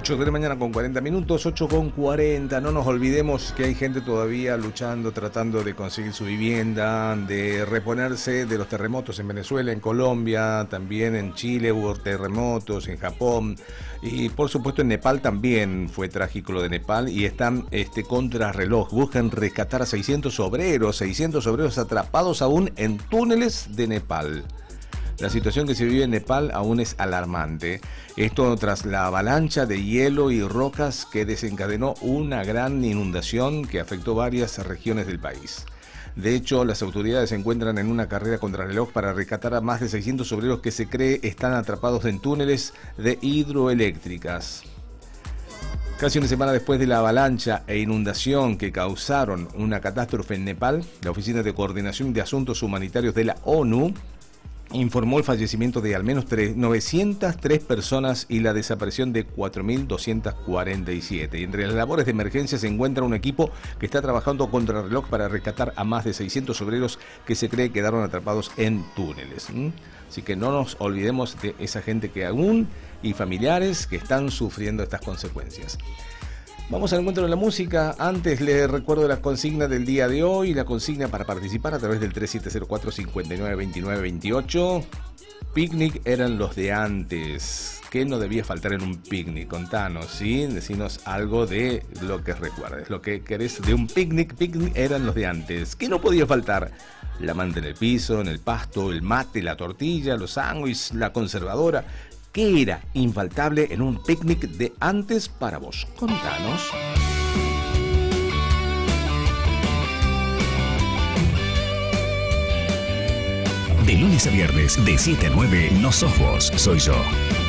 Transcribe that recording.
8 de la mañana con 40 minutos, 8 con 40. No nos olvidemos que hay gente todavía luchando, tratando de conseguir su vivienda, de reponerse de los terremotos en Venezuela, en Colombia, también en Chile hubo terremotos, en Japón y por supuesto en Nepal también fue trágico lo de Nepal y están contrarreloj. Buscan rescatar a 600 obreros atrapados aún en túneles de Nepal. La situación que se vive en Nepal aún es alarmante. Esto tras la avalancha de hielo y rocas que desencadenó una gran inundación que afectó varias regiones del país. De hecho, las autoridades se encuentran en una carrera contrarreloj para rescatar a más de 600 obreros que se cree están atrapados en túneles de hidroeléctricas. Casi una semana después de la avalancha e inundación que causaron una catástrofe en Nepal, la Oficina de Coordinación de Asuntos Humanitarios de la ONU informó el fallecimiento de al menos 903 personas y la desaparición de 4.247. Y entre las labores de emergencia se encuentra un equipo que está trabajando contra reloj para rescatar a más de 600 obreros que se cree quedaron atrapados en túneles. Así que no nos olvidemos de esa gente que aún y familiares que están sufriendo estas consecuencias. Vamos al encuentro de la música. Antes les recuerdo la consigna del día de hoy. La consigna para participar a través del 3704-592928. Picnic eran los de antes. ¿Qué no debía faltar en un picnic? Contanos, ¿sí? Decinos algo de lo que recuerdes. Lo que querés de un picnic. Picnic eran los de antes. ¿Qué no podía faltar? La manta en el piso, en el pasto, el mate, la tortilla, los sándwiches, la conservadora. ¿Qué era infaltable en un picnic de antes para vos? Contanos. De lunes a viernes, de 7 a 9, no sos vos, soy yo.